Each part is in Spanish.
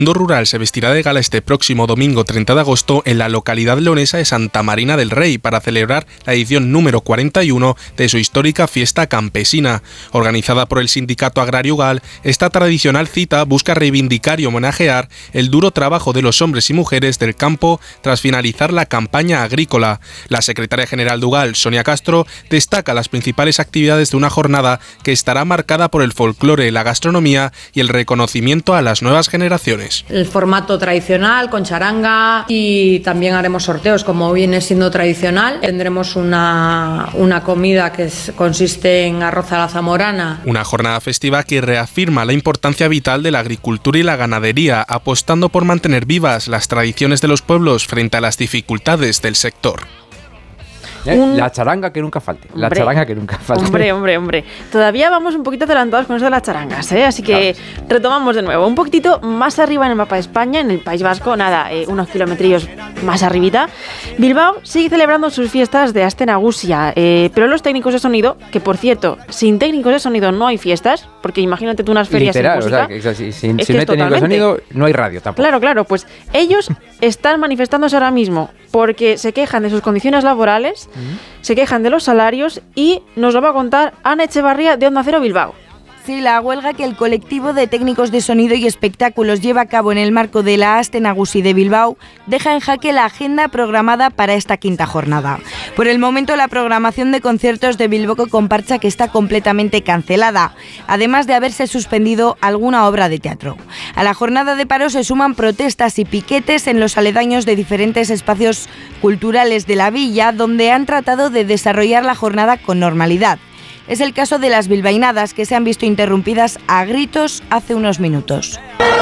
Mundo Rural se vestirá de gala este próximo domingo 30 de agosto en la localidad leonesa de Santa Marina del Rey para celebrar la edición número 41 de su histórica fiesta campesina. Organizada por el Sindicato Agrario GAL, esta tradicional cita busca reivindicar y homenajear el duro trabajo de los hombres y mujeres del campo tras finalizar la campaña agrícola. La secretaria general de UGAL, Sonia Castro, destaca las principales actividades de una jornada que estará marcada por el folclore, la gastronomía y el reconocimiento a las nuevas generaciones. El formato tradicional con charanga y también haremos sorteos como viene siendo tradicional. Tendremos una comida que consiste en arroz a la zamorana. Una jornada festiva que reafirma la importancia vital de la agricultura y la ganadería, apostando por mantener vivas las tradiciones de los pueblos frente a las dificultades del sector. La charanga que nunca falte. La charanga que nunca falte. Hombre. Todavía vamos un poquito adelantados con eso de las charangas, ¿eh? Así que retomamos de nuevo. Un poquitito más arriba en el mapa de España, en el País Vasco, unos kilometrillos más arribita. Bilbao sigue celebrando sus fiestas de Aste Nagusia, pero los técnicos de sonido, que por cierto, sin técnicos de sonido no hay fiestas, porque imagínate tú unas ferias sin música. Si no hay técnicos de sonido, no hay radio tampoco. Claro, pues ellos están manifestándose ahora mismo porque se quejan de sus condiciones laborales, se quejan de los salarios y nos lo va a contar Ana Echevarría de Onda Cero Bilbao. Sí, la huelga que el colectivo de técnicos de sonido y espectáculos lleva a cabo en el marco de la Aste Nagusi de Bilbao deja en jaque la agenda programada para esta quinta jornada. Por el momento, la programación de conciertos de Bilboko Compartsa que está completamente cancelada, además de haberse suspendido alguna obra de teatro. A la jornada de paro se suman protestas y piquetes en los aledaños de diferentes espacios culturales de la villa, donde han tratado de desarrollar la jornada con normalidad. Es el caso de las bilbainadas, que se han visto interrumpidas a gritos hace unos minutos.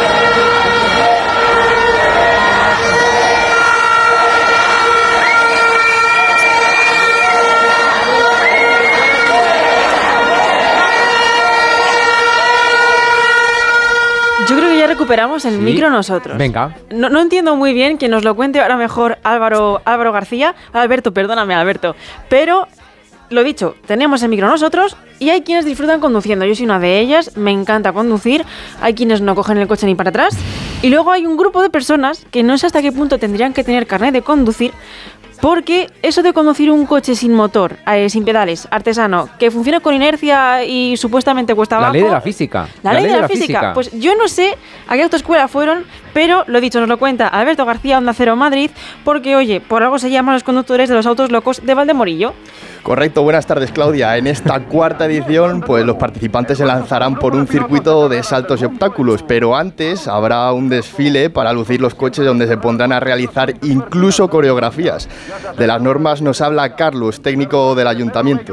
Yo creo que ya recuperamos el micro nosotros. Venga. No entiendo muy bien, que nos lo cuente ahora mejor Álvaro García. Alberto, perdóname, Alberto. Pero... lo dicho, tenemos el micro nosotros y hay quienes disfrutan conduciendo. Yo soy una de ellas, me encanta conducir. Hay quienes no cogen el coche ni para atrás. Y luego hay un grupo de personas que no sé hasta qué punto tendrían que tener carnet de conducir, porque eso de conducir un coche sin motor, sin pedales, artesano, que funciona con inercia y supuestamente cuesta abajo... La ley de la física. La ley de la física. Pues yo no sé a qué autoescuela fueron, pero lo dicho, nos lo cuenta Alberto García, Onda Cero Madrid, porque, oye, por algo se llaman los conductores de los autos locos de Valdemorillo. Correcto, buenas tardes, Claudia. En esta cuarta edición, pues los participantes se lanzarán por un circuito de saltos y obstáculos, pero antes habrá un desfile para lucir los coches donde se pondrán a realizar incluso coreografías. De las normas nos habla Carlos, técnico del ayuntamiento.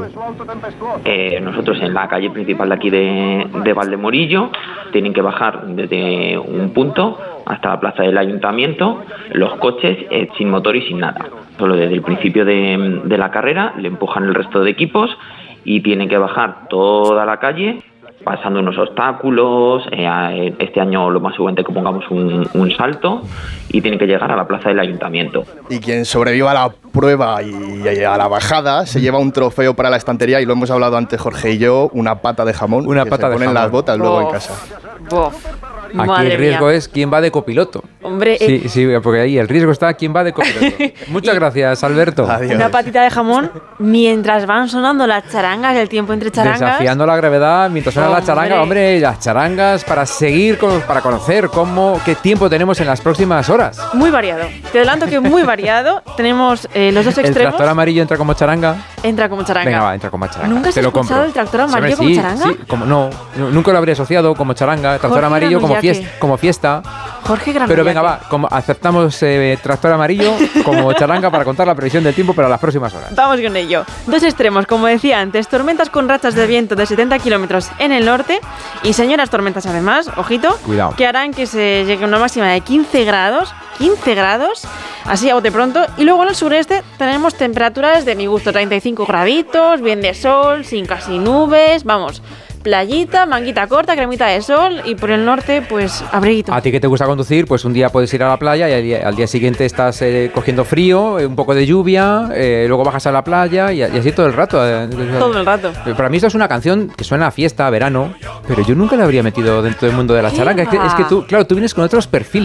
Nosotros en la calle principal de aquí de Valdemorillo tienen que bajar desde un punto hasta la plaza del ayuntamiento los coches sin motor y sin nada. Solo desde el principio de la carrera le empujan el resto de equipos y tienen que bajar toda la calle pasando unos obstáculos. Este año lo más seguramente que pongamos un salto y tienen que llegar a la plaza del ayuntamiento. Y quien sobreviva a la prueba y a la bajada se lleva un trofeo para la estantería, y lo hemos hablado antes Jorge y yo, una pata de jamón. Una que pata se ponen las botas luego en casa. Aquí el riesgo es quién va de copiloto. Hombre, sí, porque ahí el riesgo está quién va de copiloto. Muchas gracias, Alberto. Adiós. Una patita de jamón mientras van sonando las charangas, el tiempo entre charangas. Desafiando la gravedad mientras suena la charanga. Hombre, las charangas para seguir, para conocer qué tiempo tenemos en las próximas horas. Muy variado. Te adelanto que muy variado. Tenemos los dos extremos. ¿El tractor amarillo entra como charanga? Entra como charanga. Venga, va, entra como charanga. ¿Nunca has escuchado el tractor amarillo como charanga? Sí, nunca lo habría asociado como charanga. El tractor amarillo como fiesta. Jorge Gran Pero venga, va, aceptamos tractor amarillo como charanga para contar la previsión del tiempo para las próximas horas. Vamos con ello. Dos extremos, como decía antes, tormentas con rachas de viento de 70 kilómetros en el norte y señoras tormentas además, ojito, cuidado, que harán que se llegue a una máxima de 15 grados, así a bote pronto. Y luego en el sureste tenemos temperaturas de mi gusto, 35 graditos, bien de sol, sin casi nubes, vamos... playita, manguita corta, cremita de sol, y por el norte, pues, abriguito. A ti que te gusta conducir, pues un día puedes ir a la playa y al día siguiente estás cogiendo frío, un poco de lluvia, luego bajas a la playa y así todo el rato. Todo el rato. Para mí esto es una canción que suena a fiesta, a verano, pero yo nunca la habría metido dentro del mundo de la charanga. Es que tú, claro, tú vienes con otros perfiles.